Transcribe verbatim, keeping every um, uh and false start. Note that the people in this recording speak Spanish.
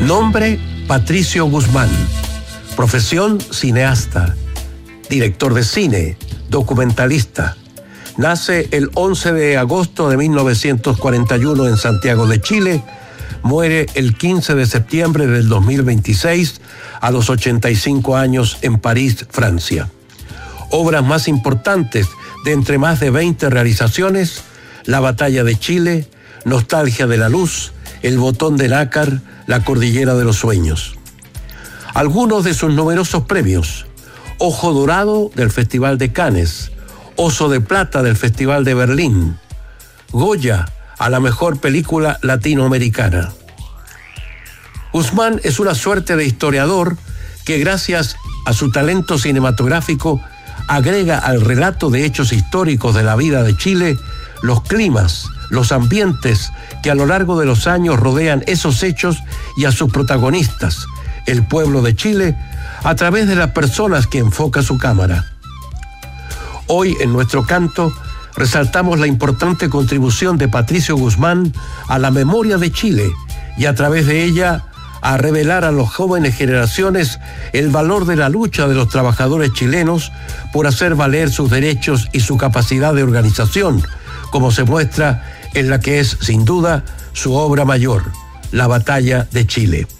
Nombre: Patricio Guzmán. Profesión: cineasta, director de cine, documentalista. Nace el once de agosto de mil novecientos cuarenta y uno en Santiago de Chile. Muere el quince de septiembre del dos mil veintiséis a los ochenta y cinco años en París, Francia. Obras más importantes, de entre más de veinte realizaciones: La Batalla de Chile, Nostalgia de la Luz, El Botón de Nácar, La Cordillera de los Sueños. Algunos de sus numerosos premios: Ojo Dorado del Festival de Cannes, Oso de Plata del Festival de Berlín, Goya a la mejor película latinoamericana. Guzmán es una suerte de historiador que, gracias a su talento cinematográfico, agrega al relato de hechos históricos de la vida de Chile los climas, los ambientes que a lo largo de los años rodean esos hechos y a sus protagonistas, el pueblo de Chile, a través de las personas que enfoca su cámara. Hoy, en nuestro canto, resaltamos la importante contribución de Patricio Guzmán a la memoria de Chile y, a través de ella, a revelar a las jóvenes generaciones el valor de la lucha de los trabajadores chilenos por hacer valer sus derechos y su capacidad de organización, como se muestra en la que es, sin duda, su obra mayor, La Batalla de Chile.